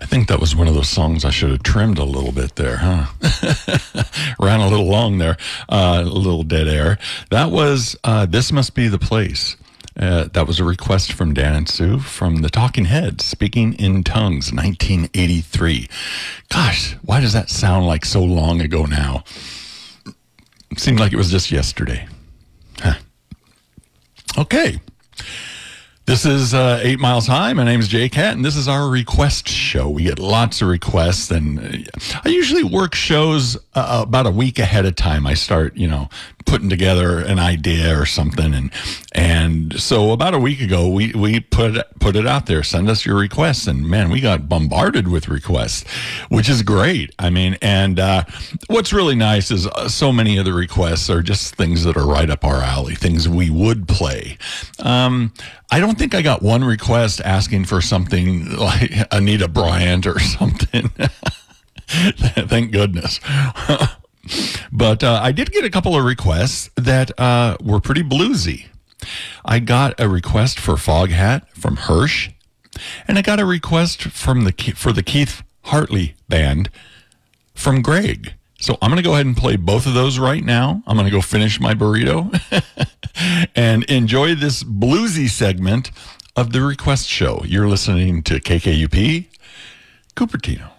I think that was one of those songs I should have trimmed a little bit there, huh? Ran a little long there, a little dead air. That was This Must Be the Place. That was a request from Dan and Sue from the Talking Heads, Speaking in Tongues, 1983. Gosh, why does that sound like so long ago now? It seemed like it was just yesterday. Huh. Okay. This is 8 Miles High. My name is Jay Cat, and this is our request show. We get lots of requests, and I usually work shows about a week ahead of time. I start, putting together an idea or something, and so about a week ago, we put it out there. Send us your requests, and man, we got bombarded with requests, which is great. I mean, and what's really nice is so many of the requests are just things that are right up our alley, things we would play. I don't think I got one request asking for something like Anita Bryant or something. Thank goodness. But I did get a couple of requests that were pretty bluesy. I got a request for Foghat from Hirsch, and I got a request for the Keith Hartley Band from Greg. So I'm going to go ahead and play both of those right now. I'm going to go finish my burrito and enjoy this bluesy segment of the request show. You're listening to KKUP, Cupertino.